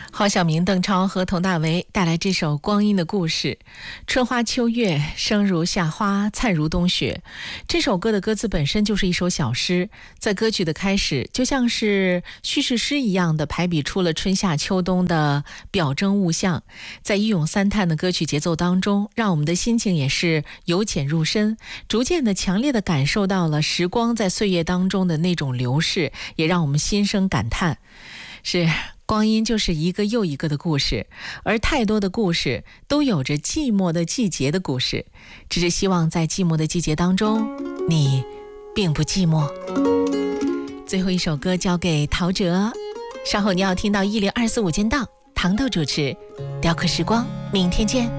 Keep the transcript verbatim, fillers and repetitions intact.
黄晓明、邓超和佟大为带来这首《光阴的故事》。春花秋月，生如夏花，灿如冬雪。这首歌的歌词本身就是一首小诗，在歌曲的开始就像是叙事诗一样的排比出了春夏秋冬的表征物象，在一咏三叹的歌曲节奏当中，让我们的心情也是由浅入深，逐渐的强烈的感受到了时光在岁月当中的那种流逝，也让我们心生感叹。是，光阴就是一个又一个的故事，而太多的故事都有着寂寞的季节的故事，只是希望在寂寞的季节当中，你并不寂寞。最后一首歌交给陶喆，稍后你要听到一零二四五间道，糖豆主持，雕刻时光，明天见。